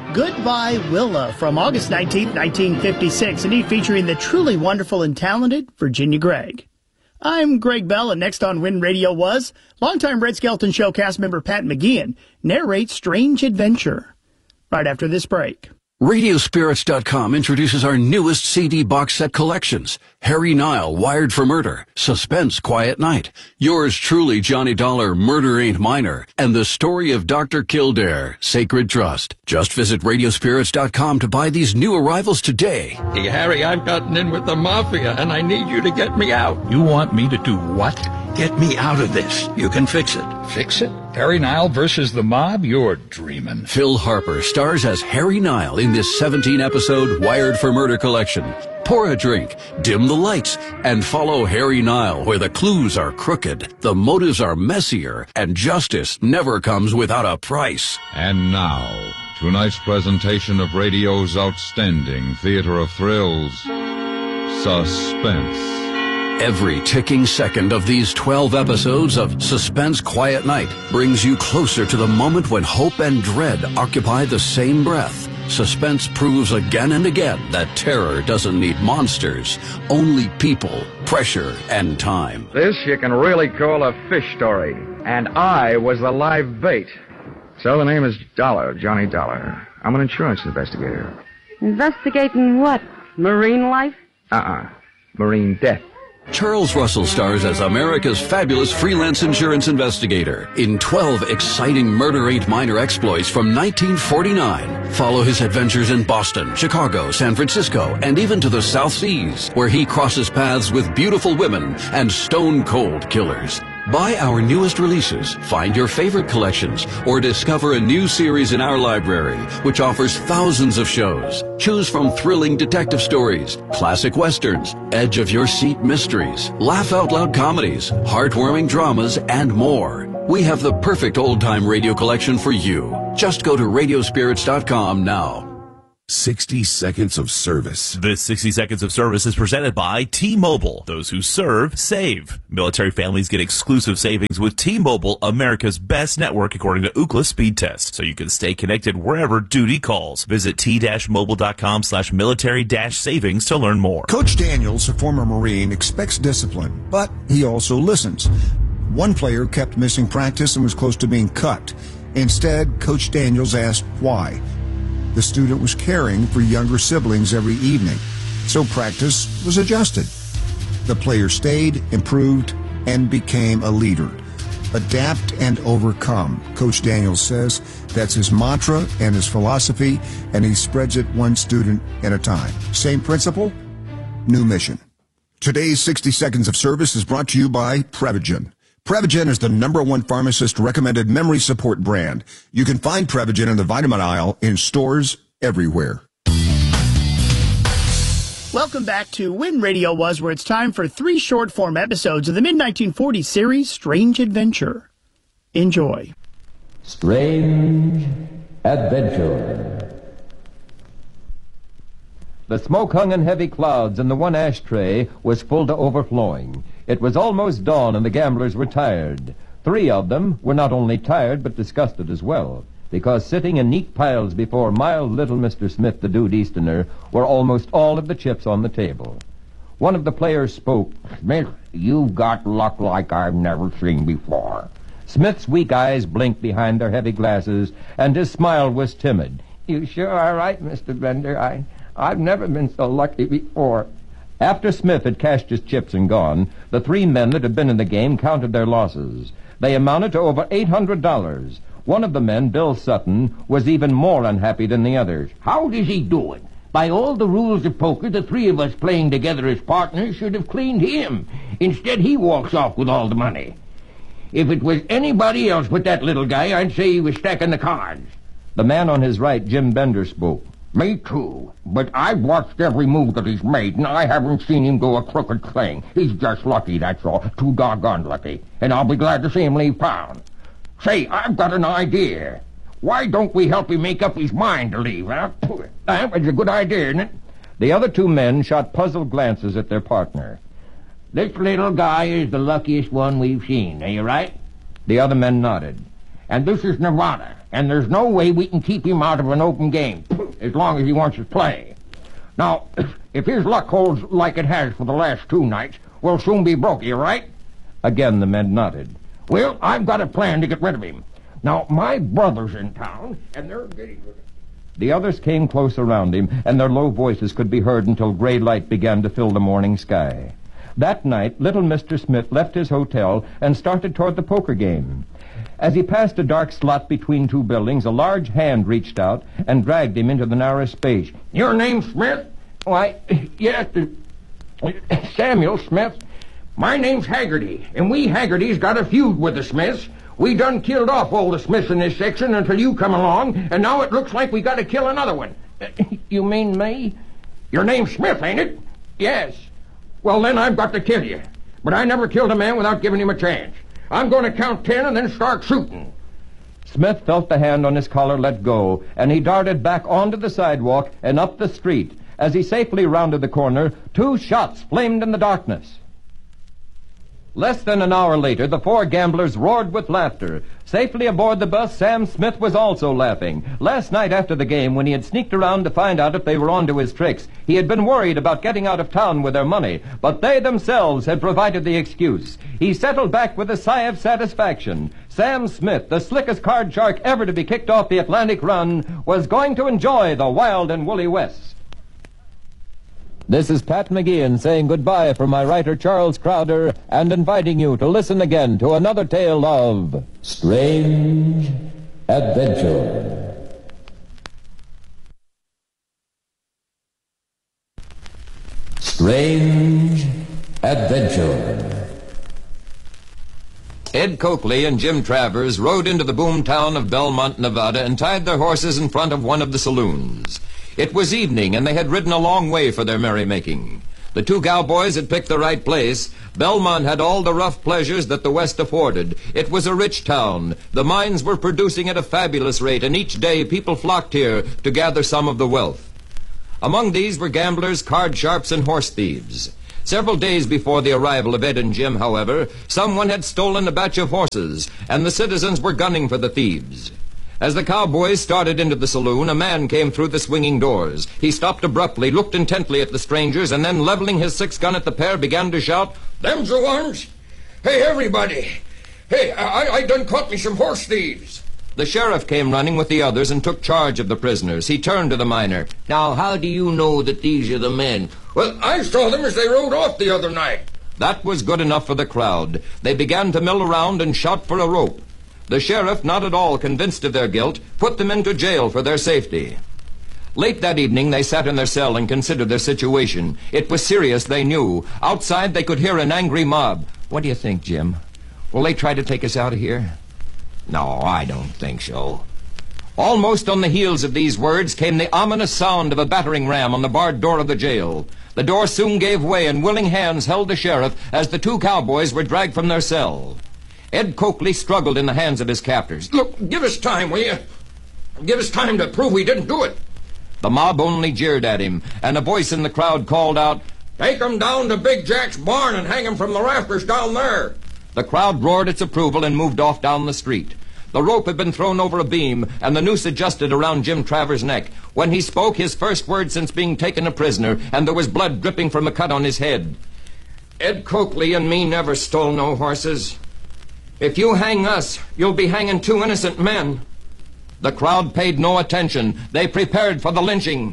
Goodbye Willa from August 19th, 1956, indeed featuring the truly wonderful and talented Virginia Gregg. I'm Greg Bell, and next on Win Radio was longtime Red Skelton Show cast member Pat McGeehan narrates Strange Adventure. Right after this break. Radiospirits.com introduces our newest CD box set collections. Harry Nile, Wired for Murder, Suspense, Quiet Night, Yours Truly, Johnny Dollar, Murder Ain't Minor, and The Story of Dr. Kildare, Sacred Trust. Just visit Radiospirits.com to buy these new arrivals today. Hey, Harry, I've gotten in with the Mafia, and I need you to get me out. You want me to do what? Get me out of this. You can fix it. Fix it? Harry Nile versus the mob? You're dreaming. Phil Harper stars as Harry Nile in this 17-episode Wired for Murder collection. Pour a drink, dim the lights, and follow Harry Nile where the clues are crooked, the motives are messier, and justice never comes without a price. And now, tonight's presentation of radio's outstanding theater of thrills, Suspense. Every ticking second of these 12 episodes of Suspense, Quiet Night brings you closer to the moment when hope and dread occupy the same breath. Suspense proves again and again that terror doesn't need monsters, only people, pressure, and time. This you can really call a fish story, and I was the live bait. So the name is Dollar, Johnny Dollar. I'm an insurance investigator. Investigating what? Marine life? Marine death. Charles Russell stars as America's fabulous freelance insurance investigator in 12 exciting Murder Ain't Minor exploits from 1949. Follow his adventures in Boston, Chicago, San Francisco, and even to the South Seas, where he crosses paths with beautiful women and stone-cold killers. Buy our newest releases, find your favorite collections, or discover a new series in our library, which offers thousands of shows. Choose from thrilling detective stories, classic westerns, edge-of-your-seat mysteries, laugh-out-loud comedies, heartwarming dramas, and more. We have the perfect old-time radio collection for you. Just go to Radiospirits.com now. 60 Seconds of Service. This 60 Seconds of Service is presented by T-Mobile. Those who serve, save. Military families get exclusive savings with T-Mobile, America's best network according to Ookla speed test. So you can stay connected wherever duty calls. Visit t-mobile.com/military-savings to learn more. Coach Daniels, a former Marine, expects discipline, but he also listens. One player kept missing practice and was close to being cut. Instead, Coach Daniels asked why. The student was caring for younger siblings every evening, so practice was adjusted. The player stayed, improved, and became a leader. Adapt and overcome, Coach Daniels says. That's his mantra and his philosophy, and he spreads it one student at a time. Same principle, new mission. Today's 60 Seconds of Service is brought to you by Prevagen. Prevagen is the #1 pharmacist-recommended memory support brand. You can find Prevagen in the vitamin aisle in stores everywhere. Welcome back to Win Radio Was, where it's time for 3 short-form episodes of the mid-1940s series Strange Adventure. Enjoy. Strange Adventure. The smoke hung in heavy clouds, and the one ashtray was full to overflowing. It was almost dawn, and the gamblers were tired. 3 of them were not only tired, but disgusted as well, because sitting in neat piles before mild little Mr. Smith, the Dude Easterner, were almost all of the chips on the table. One of the players spoke. "Smith, you've got luck like I've never seen before." Smith's weak eyes blinked behind their heavy glasses, and his smile was timid. "You sure are right, Mr. Bender. I've never been so lucky before." After Smith had cashed his chips and gone, the 3 men that had been in the game counted their losses. They amounted to over $800. One of the men, Bill Sutton, was even more unhappy than the others. "How does he do it? By all the rules of poker, the 3 of us playing together as partners should have cleaned him. Instead, he walks off with all the money. If it was anybody else but that little guy, I'd say he was stacking the cards." The man on his right, Jim Bender, spoke. "Me too. But I've watched every move that he's made, and I haven't seen him do a crooked thing. He's just lucky, that's all. Too doggone lucky. And I'll be glad to see him leave town. Say, I've got an idea. Why don't we help him make up his mind to leave, huh? It's a good idea, isn't it?" The other 2 men shot puzzled glances at their partner. "This little guy is the luckiest one we've seen, are you right?" The other men nodded. "And this is Nevada. and there's no way we can keep him out of an open game as long as he wants to play. Now, if his luck holds like it has for the last 2 nights, we'll soon be broke, you right? Again the men nodded. Well, I've got a plan to get rid of him. Now, my brother's in town, and they're getting rid of him. The others came close around him, and their low voices could be heard until gray light began to fill the morning sky. That night, little Mr. Smith left his hotel and started toward the poker game. As he passed a dark slot between 2 buildings, a large hand reached out and dragged him into the narrow space. Your name Smith? Why, yes, Samuel Smith. My name's Haggerty, and we Haggertys got a feud with the Smiths. We done killed off all the Smiths in this section until you come along, and now it looks like we got to kill another one. You mean me? Your name's Smith, ain't it? Yes. Well, then I've got to kill you. But I never killed a man without giving him a chance. I'm going to count 10 and then start shooting. Smith felt the hand on his collar let go, and he darted back onto the sidewalk and up the street. As he safely rounded the corner, 2 shots flamed in the darkness. Less than an hour later, the 4 gamblers roared with laughter. Safely aboard the bus, Sam Smith was also laughing. Last night after the game, when he had sneaked around to find out if they were onto his tricks, he had been worried about getting out of town with their money, but they themselves had provided the excuse. He settled back with a sigh of satisfaction. Sam Smith, the slickest card shark ever to be kicked off the Atlantic run, was going to enjoy the wild and woolly West. This is Pat McGeehan saying goodbye from my writer Charles Crowder and inviting you to listen again to another tale of strange adventure. Strange adventure. Ed Coakley and Jim Travers rode into the boom town of Belmont, Nevada, and tied their horses in front of one of the saloons. It was evening, and they had ridden a long way for their merrymaking. The 2 cowboys had picked the right place. Belmont had all the rough pleasures that the West afforded. It was a rich town. The mines were producing at a fabulous rate, and each day people flocked here to gather some of the wealth. Among these were gamblers, card sharps, and horse thieves. Several days before the arrival of Ed and Jim, however, someone had stolen a batch of horses, and the citizens were gunning for the thieves. As the cowboys started into the saloon, a man came through the swinging doors. He stopped abruptly, looked intently at the strangers, and then, leveling his 6-gun at the pair, began to shout, "Them's the ones! Hey, everybody! Hey, I done caught me some horse thieves!" The sheriff came running with the others and took charge of the prisoners. He turned to the miner. "Now, how do you know that these are the men?" "Well, I saw them as they rode off the other night." That was good enough for the crowd. They began to mill around and shout for a rope. The sheriff, not at all convinced of their guilt, put them into jail for their safety. Late that evening, they sat in their cell and considered their situation. It was serious, they knew. Outside, they could hear an angry mob. "What do you think, Jim? Will they try to take us out of here?" "No, I don't think so." Almost on the heels of these words came the ominous sound of a battering ram on the barred door of the jail. The door soon gave way, and willing hands held the sheriff as the 2 cowboys were dragged from their cell. Ed Coakley struggled in the hands of his captors. "Look, give us time, will you? Give us time to prove we didn't do it." The mob only jeered at him, and a voice in the crowd called out, "Take 'em down to Big Jack's barn and hang 'em from the rafters down there." The crowd roared its approval and moved off down the street. The rope had been thrown over a beam, and the noose adjusted around Jim Travers' neck. When he spoke, his first word since being taken a prisoner, and there was blood dripping from a cut on his head. "Ed Coakley and me never stole no horses. If you hang us, you'll be hanging 2 innocent men." The crowd paid no attention. They prepared for the lynching.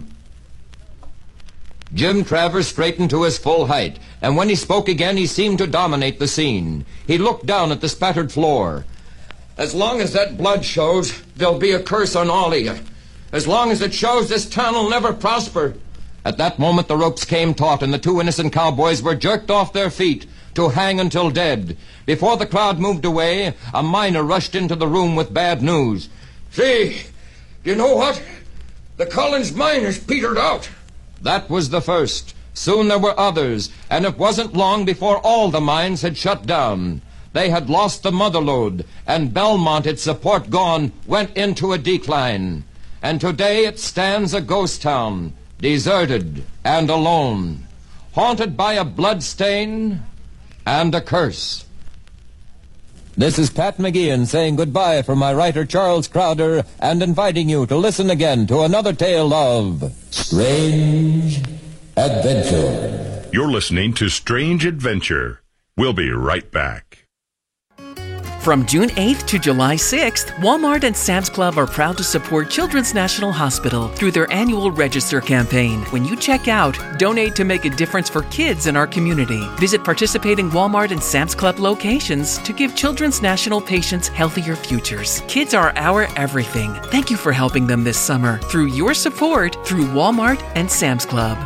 Jim Travers straightened to his full height, and when he spoke again, he seemed to dominate the scene. He looked down at the spattered floor. "As long as that blood shows, there'll be a curse on all of you. As long as it shows, this town will never prosper." At that moment, the ropes came taut, and the 2 innocent cowboys were jerked off their feet to hang until dead. Before the crowd moved away, a miner rushed into the room with bad news. "See, you know what? The Collins mine has petered out." That was the first. Soon there were others, and it wasn't long before all the mines had shut down. They had lost the mother lode, and Belmont, its support gone, went into a decline. And today it stands a ghost town, deserted and alone, haunted by a blood stain and a curse. This is Pat McGeehan saying goodbye from my writer Charles Crowder and inviting you to listen again to another tale of Strange Adventure. You're listening to Strange Adventure. We'll be right back. From June 8th to July 6th, Walmart and Sam's Club are proud to support Children's National Hospital through their annual Register campaign. When you check out, donate to make a difference for kids in our community. Visit participating Walmart and Sam's Club locations to give Children's National patients healthier futures. Kids are our everything. Thank you for helping them this summer through your support through Walmart and Sam's Club.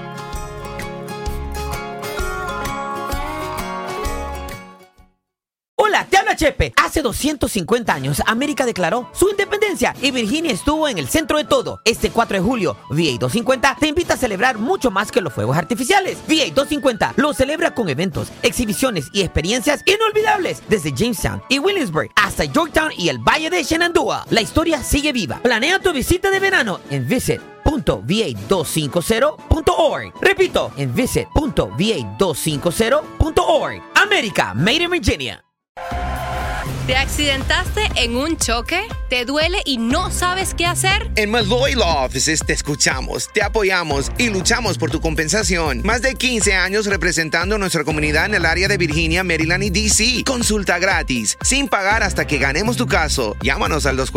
Hola, te habla Chepe. Hace 250 años, América declaró su independencia y Virginia estuvo en el centro de todo. Este 4 de julio, VA 250 te invita a celebrar mucho más que los fuegos artificiales. VA 250 lo celebra con eventos, exhibiciones y experiencias inolvidables desde Jamestown y Williamsburg hasta Yorktown y el Valle de Shenandoah. La historia sigue viva. Planea tu visita de verano en visit.va250.org. Repito, en visit.va250.org. América, Made in Virginia. ¿Te accidentaste en un choque? ¿Te duele y no sabes qué hacer? En Malloy Law Offices te escuchamos, te apoyamos y luchamos por tu compensación. Más de 15 años representando a nuestra comunidad en el área de Virginia, Maryland y D.C. Consulta gratis, sin pagar hasta que ganemos tu caso. Llámanos al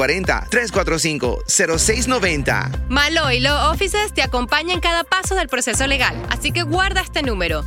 240-345-0690. Malloy Law Offices te acompaña en cada paso del proceso legal. Así que guarda este número,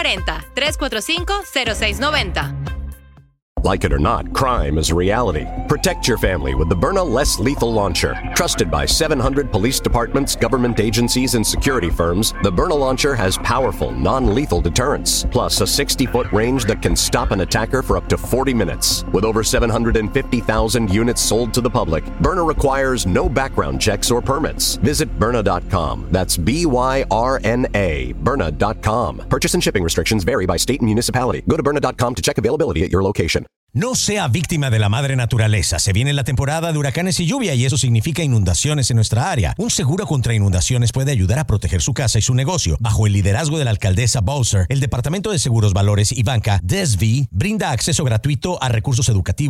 240-345-0690. Like it or not, crime is a reality. Protect your family with the Byrna Less Lethal Launcher. Trusted by 700 police departments, government agencies, and security firms, the Byrna Launcher has powerful, non-lethal deterrence, plus a 60-foot range that can stop an attacker for up to 40 minutes. With over 750,000 units sold to the public, Byrna requires no background checks or permits. Visit Byrna.com. That's B-Y-R-N-A, Byrna.com. Purchase and shipping restrictions vary by state and municipality. Go to Byrna.com to check availability at your location. No sea víctima de la madre naturaleza. Se viene la temporada de huracanes y lluvia y eso significa inundaciones en nuestra área. Un seguro contra inundaciones puede ayudar a proteger su casa y su negocio. Bajo el liderazgo de la alcaldesa Bowser, el Departamento de Seguros, Valores y Banca, DESV, brinda acceso gratuito a recursos educativos